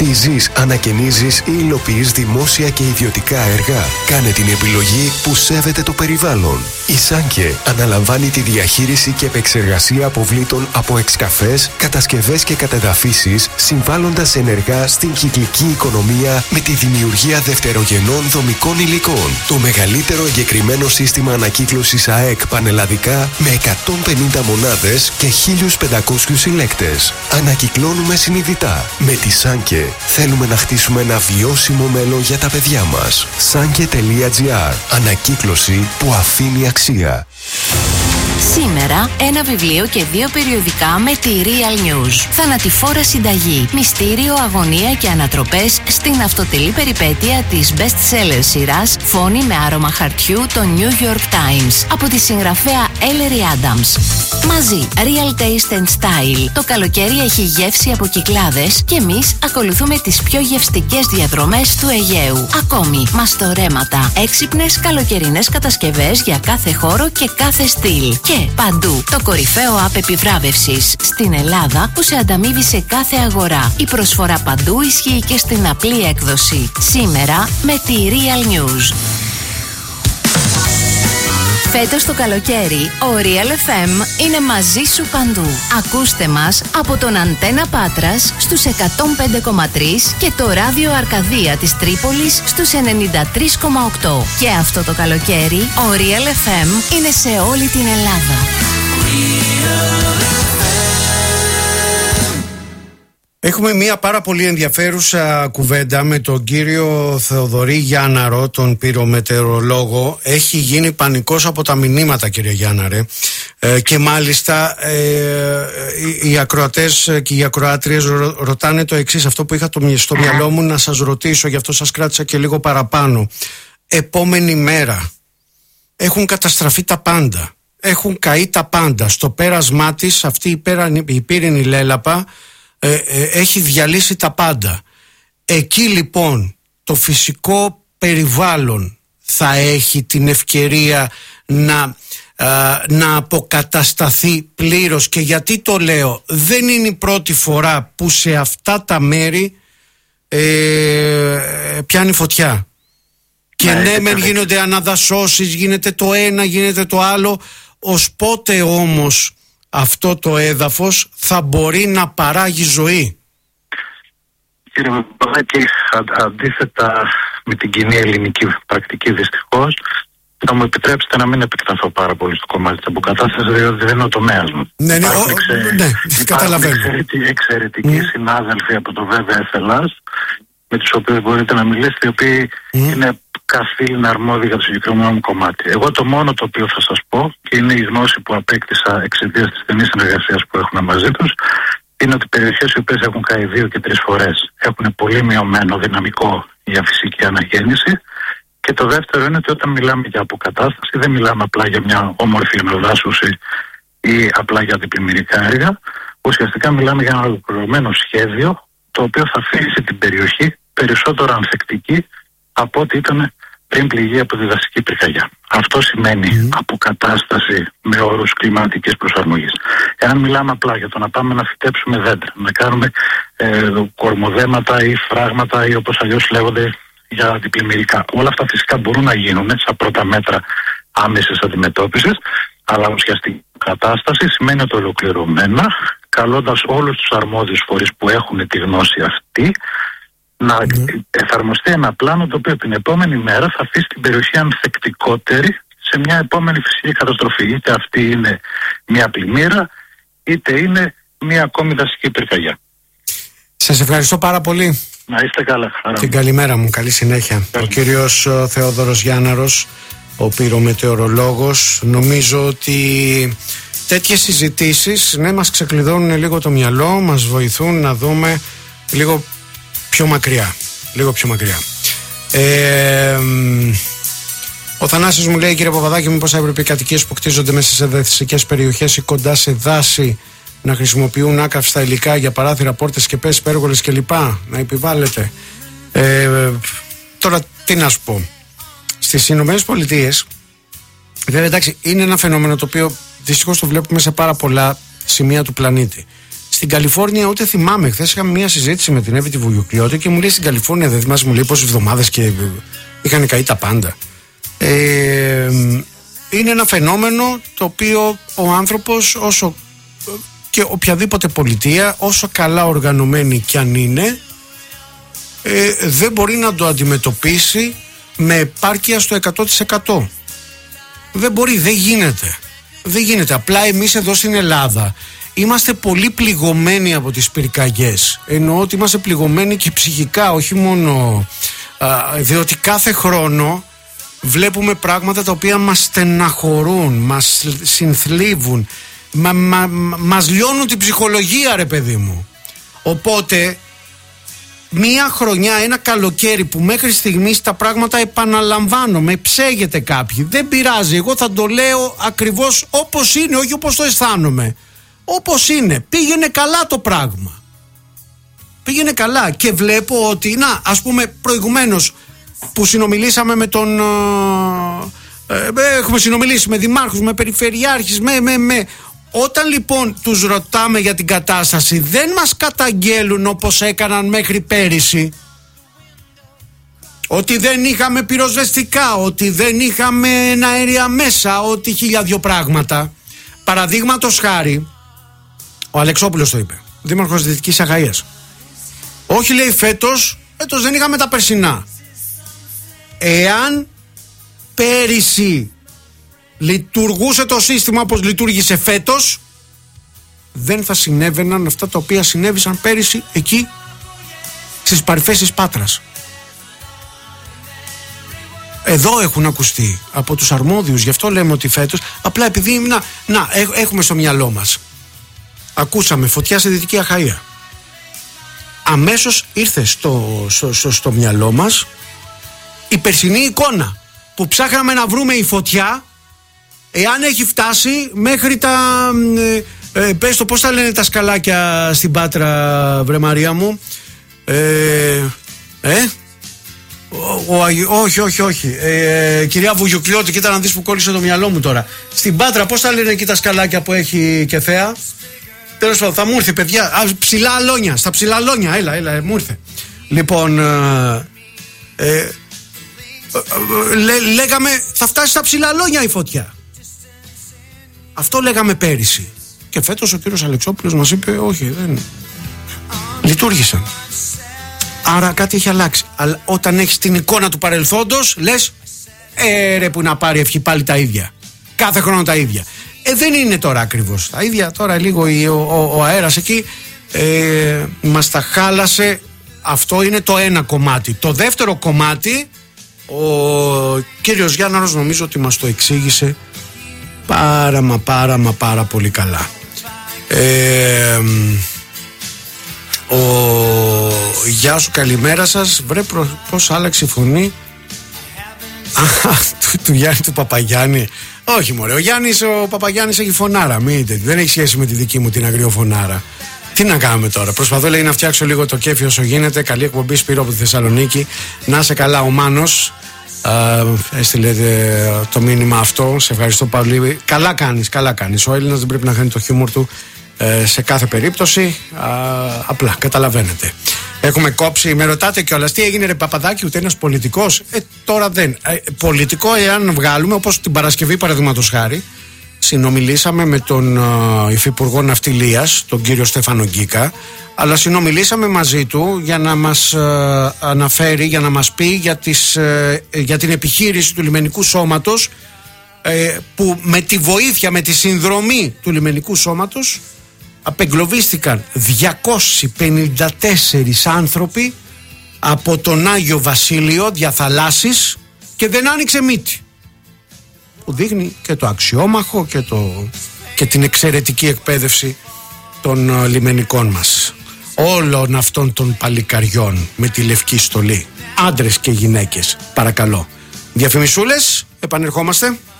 Χτίζεις, ανακαινίζεις ή υλοποιείς δημόσια και ιδιωτικά έργα. Κάνε την επιλογή που σέβεται το περιβάλλον. Η Σάνκε αναλαμβάνει τη διαχείριση και επεξεργασία αποβλήτων από εξκαφές, κατασκευές και κατεδαφίσεις, συμβάλλοντας ενεργά στην κυκλική οικονομία με τη δημιουργία δευτερογενών δομικών υλικών. Το μεγαλύτερο εγκεκριμένο σύστημα ανακύκλωσης ΑΕΚ πανελλαδικά με 150 μονάδες και 1.500 συλλέκτες. Ανακυκλώνουμε συνειδητά. Με τη Σάνκε θέλουμε να χτίσουμε ένα βιώσιμο μέλλον για τα παιδιά μας. Sanke.gr. Ανακύκλωση που αφήνει αξία. Σήμερα ένα βιβλίο και 2 περιοδικά με τη Real News. Θανατηφόρα συνταγή, μυστήριο, αγωνία και ανατροπές στην αυτοτελή περιπέτεια της best-seller σειράς Φόνη με άρωμα χαρτιού, το New York Times, από τη συγγραφέα Ellery Adams. Μαζί, Real Taste and Style. Το καλοκαίρι έχει γεύση από Κυκλάδες και εμείς ακολουθούμε τις πιο γευστικές διαδρομές του Αιγαίου. Ακόμη, μαστορέματα, έξυπνες καλοκαιρινές κατασκευές για κάθε χώρο και κάθε στυλ. Και παντού το κορυφαίο app επιβράβευσης στην Ελλάδα που σε ανταμείβει σε κάθε αγορά. Η προσφορά παντού ισχύει και στην απλή έκδοση. Σήμερα με τη Real News. Φέτος το καλοκαίρι, ο Real FM είναι μαζί σου παντού. Ακούστε μας από τον Αντένα Πάτρας στους 105,3 και το ράδιο Αρκαδία της Τρίπολης στους 93,8. Και αυτό το καλοκαίρι, ο Real FM είναι σε όλη την Ελλάδα. Έχουμε μία πάρα πολύ ενδιαφέρουσα κουβέντα με τον κύριο Θεοδωρή Γιάνναρο, τον πυρομετεωρολόγο. Έχει γίνει πανικός από τα μηνύματα, κύριε Γιάνναρε, και μάλιστα οι ακροατές και οι ακροάτριες ρωτάνε το εξής, αυτό που είχα στο μυαλό μου να σας ρωτήσω, γι' αυτό σας κράτησα και λίγο παραπάνω. Επόμενη μέρα έχουν καταστραφεί τα πάντα, έχουν καεί τα πάντα. Στο πέρασμά της αυτή η πύρινη λέλαπα έχει διαλύσει τα πάντα. Εκεί λοιπόν το φυσικό περιβάλλον θα έχει την ευκαιρία να αποκατασταθεί πλήρως. Και γιατί το λέω, δεν είναι η πρώτη φορά που σε αυτά τα μέρη πιάνει φωτιά. Και ναι μεν γίνονται αναδασώσεις, γίνεται το ένα, γίνεται το άλλο. Ως πότε όμως αυτό το έδαφος θα μπορεί να παράγει ζωή? Κύριε Παπαδάκη, αντίθετα με την κοινή ελληνική πρακτική, δυστυχώς, θα μου επιτρέψετε να μην επεκταθώ πάρα πολύ στο κομμάτι της αποκατάστασης, διότι δεν είναι ο τομέας μου. Ναι, καταλαβαίνω. Εξαιρετικοί συνάδελφοι από το ΒΒΕ Ελλάς, με τους οποίους μπορείτε να μιλήσετε, οι οποίοι είναι καθήλυνα αρμόδιοι για το συγκεκριμένο μου κομμάτι. Εγώ το μόνο το οποίο θα σας πω, και είναι η γνώση που απέκτησα εξαιτίας της στενής συνεργασίας που έχουμε μαζί τους, είναι ότι οι περιοχές οι οποίες έχουν καεί 2 και 3 φορές έχουν πολύ μειωμένο δυναμικό για φυσική αναγέννηση. Και το δεύτερο είναι ότι όταν μιλάμε για αποκατάσταση, δεν μιλάμε απλά για μια όμορφη αναδάσωση ή απλά για αντιπλημμυρικά έργα. Ουσιαστικά μιλάμε για ένα ολοκληρωμένο σχέδιο, το οποίο θα αφήσει την περιοχή περισσότερο ανθεκτική από ό,τι ήταν πριν πληγεί από τη δασική πυρκαγιά. Αυτό σημαίνει αποκατάσταση με όρους κλιματικής προσαρμογής. Εάν μιλάμε απλά για το να πάμε να φυτέψουμε δέντρα, να κάνουμε κορμοδέματα ή φράγματα ή όπως αλλιώς λέγονται για αντιπλημμυρικά, όλα αυτά φυσικά μπορούν να γίνουν σαν πρώτα μέτρα άμεσης αντιμετώπισης, αλλά ουσιαστική κατάσταση σημαίνει ότι ολοκληρωμένα, καλώντας όλους τους αρμόδιους φορείς που έχουν τη γνώση αυτή, να εφαρμοστεί ένα πλάνο το οποίο την επόμενη μέρα θα αφήσει την περιοχή ανθεκτικότερη σε μια επόμενη φυσική καταστροφή. Είτε αυτή είναι μια πλημμύρα, είτε είναι μια ακόμη δασική πυρκαγιά. Σας ευχαριστώ πάρα πολύ. Να είστε καλά. Την καλημέρα μου, καλή συνέχεια. Ο κύριος Θεόδωρος Γιάνναρος, ο πυρομετεωρολόγος. Νομίζω ότι τέτοιες συζητήσεις μας ξεκλειδώνουν λίγο το μυαλό, μας βοηθούν να δούμε λίγο πιο μακριά. Ο Θανάσης μου λέει, κύριε Παπαδάκη, μήπως θα έπρεπε οι κατοικίες που κτίζονται μέσα σε δασικές περιοχές ή κοντά σε δάση να χρησιμοποιούν άκαυστα υλικά για παράθυρα, πόρτες, σκεπές, πέργολες κλπ. Να επιβάλλεται. Τώρα τι να σου πω. Στις Ηνωμένες Πολιτείες, βέβαια εντάξει, είναι ένα φαινόμενο το οποίο δυστυχώς το βλέπουμε σε πάρα πολλά σημεία του πλανήτη. Στην Καλιφόρνια, ούτε θυμάμαι, χθες είχαμε μια συζήτηση με την Εύη τη Βουγιουκλιώτη και μου λέει στην Καλιφόρνια, δεν θυμάσαι, μου λέει πόσες εβδομάδες και είχαν καεί τα πάντα. Είναι ένα φαινόμενο το οποίο ο άνθρωπος, όσο και οποιαδήποτε πολιτεία, όσο καλά οργανωμένη κι αν είναι, δεν μπορεί να το αντιμετωπίσει με επάρκεια στο 100%. Δεν μπορεί, δεν γίνεται. Δεν γίνεται. Απλά εμείς εδώ στην Ελλάδα είμαστε πολύ πληγωμένοι από τις πυρκαγιές. Εννοώ ότι είμαστε πληγωμένοι και ψυχικά, όχι μόνο διότι κάθε χρόνο βλέπουμε πράγματα τα οποία μας στεναχωρούν, μας συνθλίβουν, μας λιώνουν την ψυχολογία, ρε παιδί μου. Οπότε μία χρονιά, ένα καλοκαίρι που μέχρι στιγμής τα πράγματα, επαναλαμβάνω, με ψέγεται κάποιοι, δεν πειράζει, εγώ θα το λέω ακριβώς όπως είναι, όχι όπως το αισθάνομαι, όπως είναι. Πήγαινε καλά το πράγμα, πήγαινε καλά και βλέπω ότι, να, ας πούμε προηγουμένως που συνομιλήσαμε με τον έχουμε συνομιλήσει με δημάρχους, με περιφερειάρχες, όταν λοιπόν τους ρωτάμε για την κατάσταση, δεν μας καταγγέλουν όπως έκαναν μέχρι πέρυσι, ότι δεν είχαμε πυροσβεστικά, ότι δεν είχαμε αέρια μέσα, ότι 1002 πράγματα. Παραδείγματος χάρη, ο Αλεξόπουλος το είπε, δήμαρχος Δυτικής Αχαΐας. Όχι, λέει, φέτος δεν είχαμε τα περσινά. Εάν πέρυσι λειτουργούσε το σύστημα όπως λειτουργήσε φέτος, δεν θα συνέβαιναν αυτά τα οποία συνέβησαν πέρυσι εκεί στις παρυφές της Πάτρας. Εδώ έχουν ακουστεί από τους αρμόδιους, γι' αυτό λέμε ότι φέτος, απλά επειδή έχουμε στο μυαλό μας, ακούσαμε φωτιά στη Δυτική Αχαΐα, αμέσως ήρθε στο μυαλό μας η περσινή εικόνα που ψάχναμε να βρούμε η φωτιά, εάν έχει φτάσει μέχρι τα πες το, πώς τα λένε τα σκαλάκια στην Πάτρα, βρε Μαρία μου, όχι, κυρία Βουγιουκλιώτη, κοίτα να δεις που κόλλησε το μυαλό μου τώρα. Στην Πάτρα πώς τα λένε εκεί τα σκαλάκια που έχει και θέα? Τέλος πάντων, θα μου ήρθε, παιδιά, ψηλά αλόνια, στα ψηλά αλόνια, έλα, μου ήρθε. Λοιπόν, λέγαμε θα φτάσει στα ψηλά αλόνια η φωτιά. Αυτό λέγαμε πέρυσι. Και φέτος ο κύριος Αλεξόπουλος μας είπε όχι, δεν λειτουργήσαν. Άρα κάτι έχει αλλάξει. Αλλά όταν έχεις την εικόνα του παρελθόντος, λες ρε που να πάρει ευχή πάλι τα ίδια. Κάθε χρόνο τα ίδια. Δεν είναι τώρα ακριβώς τα ίδια. Τώρα λίγο ο αέρας εκεί μας τα χάλασε. Αυτό είναι το ένα κομμάτι. Το δεύτερο κομμάτι, ο κύριος Γιάνναρος νομίζω ότι μας το εξήγησε πάρα πολύ καλά. Γεια σου, καλημέρα σας. Βρε πως άλλαξε η φωνή του Γιάννη του Παπαγιάννη. Όχι μωρέ, ο Παπαγιάννης έχει φωνάρα, δεν έχει σχέση με τη δική μου την αγριοφωνάρα. Τι να κάνουμε τώρα, προσπαθώ λέει να φτιάξω λίγο το κέφι όσο γίνεται. Καλή εκπομπή, Σπύρο από τη Θεσσαλονίκη. Να είσαι καλά, ο Μάνος έστειλε το μήνυμα αυτό. Σε ευχαριστώ πολύ. Καλά κάνεις. Ο Έλληνας δεν πρέπει να χάνει το χιούμορ του σε κάθε περίπτωση. Απλά καταλαβαίνετε. Έχουμε κόψει, με ρωτάτε κιόλας τι έγινε ρε Παπαδάκη, ούτε ένας πολιτικός. Τώρα δεν. Πολιτικό εάν βγάλουμε, όπως την Παρασκευή παραδείγματος χάρη, συνομιλήσαμε με τον Υφυπουργό Ναυτιλίας, τον κύριο Στέφανο Γκίκα, αλλά συνομιλήσαμε μαζί του για να μας αναφέρει, για να μας πει για την επιχείρηση του λιμενικού σώματος, που με τη βοήθεια, με τη συνδρομή του λιμενικού σώματος απεγκλωβίστηκαν 254 άνθρωποι από τον Άγιο Βασίλειο διαθαλάσσης και δεν άνοιξε μύτη, που δείχνει και το αξιόμαχο και την εξαιρετική εκπαίδευση των λιμενικών μας, όλων αυτών των παλικαριών με τη λευκή στολή, άντρες και γυναίκες. Παρακαλώ, διαφημισούλες, επανερχόμαστε.